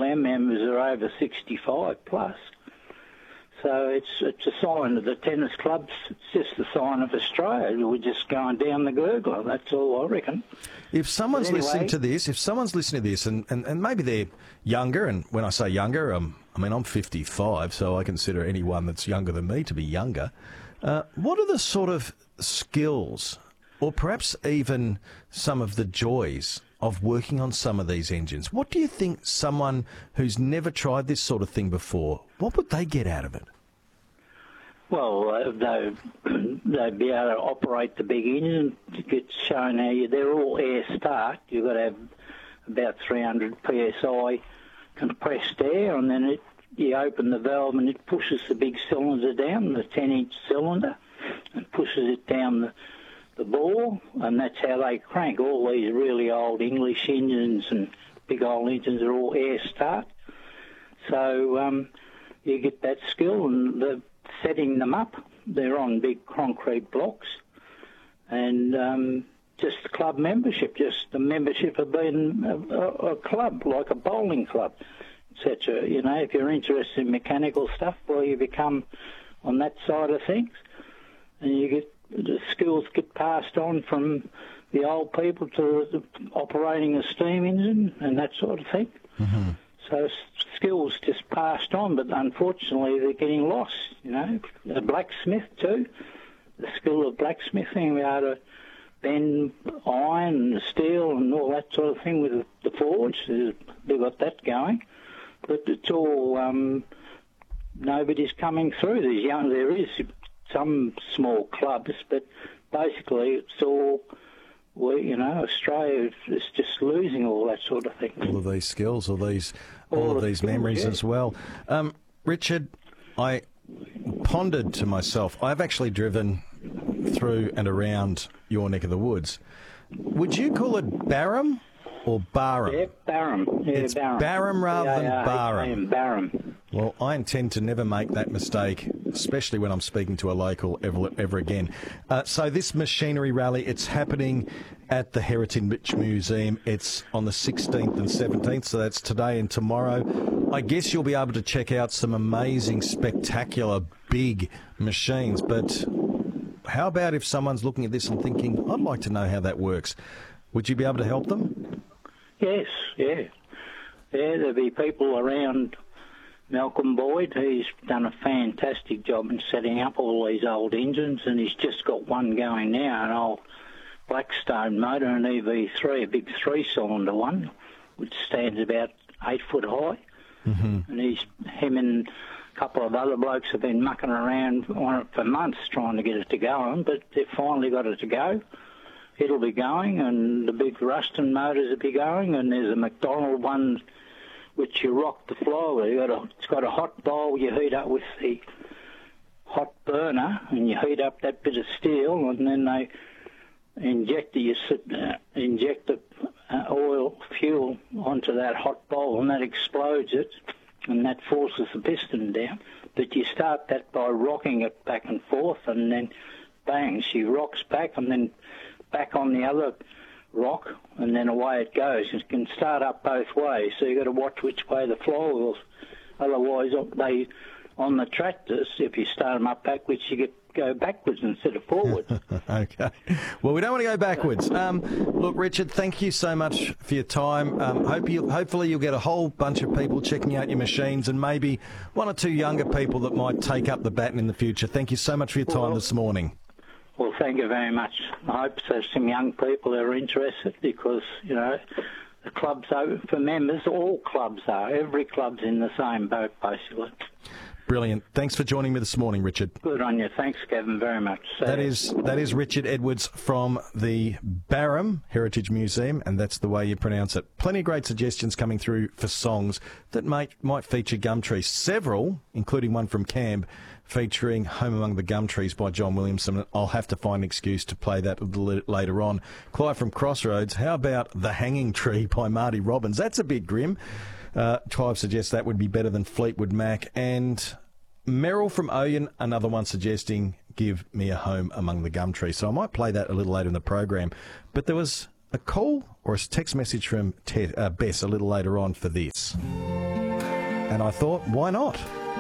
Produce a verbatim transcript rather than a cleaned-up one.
our members are over sixty-five plus. So it's it's a sign of the tennis clubs. It's just a sign of Australia. We're just going down the gurgler. That's all I reckon. If someone's anyway, listening to this, if someone's listening to this, and, and, and maybe they're younger, and when I say younger, um, I mean I'm fifty-five, so I consider anyone that's younger than me to be younger. Uh, what are the sort of skills, or perhaps even some of the joys of working on some of these engines? What do you think someone who's never tried this sort of thing before, what would they get out of it? Well, uh, they, they'd be able to operate the big engine. It's shown how you, they're all air start. You've got to have about three hundred P S I compressed air, and then it, you open the valve and it pushes the big cylinder down, the ten-inch cylinder, and pushes it down the the ball, and that's how they crank. All these really old English engines and big old engines are all air start. So um, you get that skill, and the setting them up, they're on big concrete blocks, and um, just club membership, just the membership of being a, a, a club, like a bowling club, et cetera. You know, if you're interested in mechanical stuff, well, you become on that side of things, and you get the skills get passed on from the old people to the operating a steam engine and that sort of thing. Mm-hmm. So skills just passed on, but unfortunately they're getting lost, you know. The blacksmith too, the skill of blacksmithing, we able to bend iron and steel and all that sort of thing with the forge. They've got that going. But it's all, um, nobody's coming through. There's young, there is some small clubs, but basically it's all, well, you know, Australia is just losing all that sort of thing. All of these skills, all these, all, all of these skills, memories yeah. as well. Um, Richard, I pondered to myself, I've actually driven through and around your neck of the woods. Would you call it Barham or Barham? Yeah, Barham. Yeah, it's Barham. Barham rather than yeah, Barham. Barham. Well, I intend to never make that mistake, especially when I'm speaking to a local ever, ever again. Uh, so this machinery rally, it's happening at the Heritage Museum. It's on the sixteenth and seventeenth, so that's today and tomorrow. I guess you'll be able to check out some amazing, spectacular, big machines. But how about if someone's looking at this and thinking, I'd like to know how that works? Would you be able to help them? Yes, yeah. Yeah, there'll be people around. Malcolm Boyd, he's done a fantastic job in setting up all these old engines, and he's just got one going now, an old Blackstone motor, an E V three, a big three-cylinder one, which stands about eight foot high. Mm-hmm. And he's, him and a couple of other blokes have been mucking around on it for months trying to get it to go on, but they've finally got it to go. It'll be going, and the big Ruston motors will be going, and there's a McDonald one which you rock the floor with. You got a, it's got a hot bowl you heat up with the hot burner, and you heat up that bit of steel, and then they inject the, you sit, uh, inject the uh, oil, fuel onto that hot bowl, and that explodes it, and that forces the piston down. But you start that by rocking it back and forth, and then bang, she rocks back, and then back on the other rock, and then away it goes. It can start up both ways, so you've got to watch which way the flywheels. Otherwise, they on the tractors, if you start them up backwards, you get go backwards instead of forward. Okay. Well, we don't want to go backwards. Um, look, Richard, thank you so much for your time. Um, hope you, hopefully you'll get a whole bunch of people checking out your machines, and maybe one or two younger people that might take up the baton in the future. Thank you so much for your time well, this morning. Well, thank you very much. I hope there's some young people that are interested, because, you know, the club's open for members. All clubs are. Every club's in the same boat, basically. Brilliant. Thanks for joining me this morning, Richard. Good on you. Thanks, Kevin, very much. See that you. is that is Richard Edwards from the Barham Heritage Museum, and that's the way you pronounce it. Plenty of great suggestions coming through for songs that might, might feature Gumtree. Several, including one from Camb, featuring Home Among the Gumtrees by John Williamson. I'll have to find an excuse to play that a little later on. Clive from Crossroads, how about The Hanging Tree by Marty Robbins? That's a bit grim. Uh, Clive suggests that would be better than Fleetwood Mac. And Merrill from Oyen, another one suggesting Give Me a Home Among the Gumtrees. So I might play that a little later in the program. But there was a call or a text message from Ted, uh, Bess a little later on for this. and I thought, why not?